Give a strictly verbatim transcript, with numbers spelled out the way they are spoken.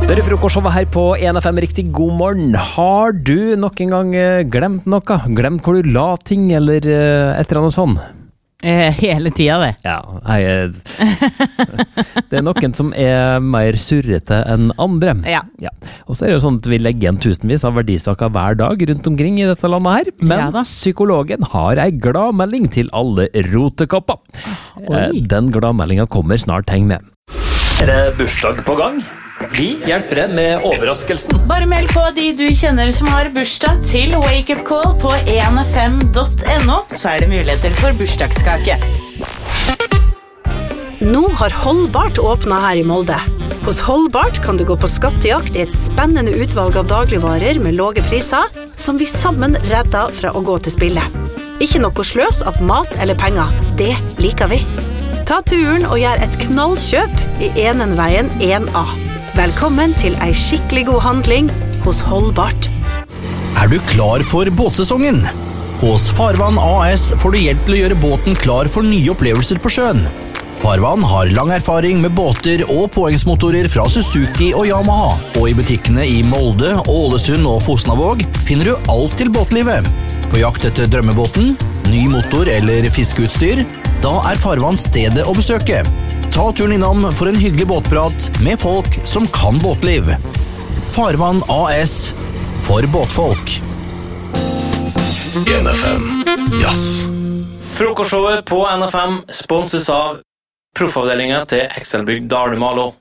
Det er frokostshowet her på en F M. Riktig god morgen. Har du nok en gang glemt noe? Glemt hvor du la ting, eller et eller annet sånn? Eh, hele tida det. Ja, jeg, det er noen som er mer surrete enn andre. Ja. Ja. Og så er det jo sånn at vi legger igjen tusenvis av verdisaker hver dag rundt omkring i dette landet her. Men Ja da. psykologen har ei gladmelding til alle rotekopper. Oi. Den gladmeldingen kommer snart, heng med. Er det bursdag på gang? Vi hjelper deg med overraskelsen. Bare meld på de du kjenner som har bursdag til Wake Up Call på en f m dot no, så er det muligheter for bursdagskake. Nå har Holdbart åpnet her i Molde. Hos Holdbart kan du gå på skattejakt i et spennende utvalg av dagligvarer med låge priser, som vi sammen redder fra å gå til spille. Ikke noe sløs av mat eller penger. Det liker vi. Ta turen og gjør et knallkjøp i Enenveien en A. Velkommen til ei skikkelig god handling hos Holdbart. Er du klar for båtsesongen? Hos Farvann A S får du hjelp til å gjøre båten klar for nye opplevelser på sjøen. Farvann har lang erfaring med båter og påhengsmotorer fra Suzuki og Yamaha, og i butikkene i Molde, Ålesund og Fosnavåg finner du alt til båtlivet. På jakt etter drømmebåten, ny motor eller fiskeutstyr, da er Farvann stedet å besøke. Ta turen innom for en hyggelig båtprat med folk som kan båtliv. Farvann A S for båtfolk. en F M Jazz. Frokostshowet på N F M sponses av proffavdelingen til Excelbygg Dalumalo.